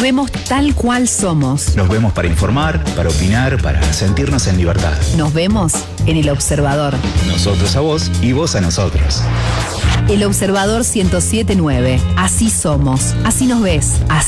vemos tal cual somos. Nos vemos para informar, para opinar, para sentirnos en libertad. Nos vemos en El Observador. Nosotros a vos y vos a nosotros. El Observador 107.9. Así somos. Así nos ves.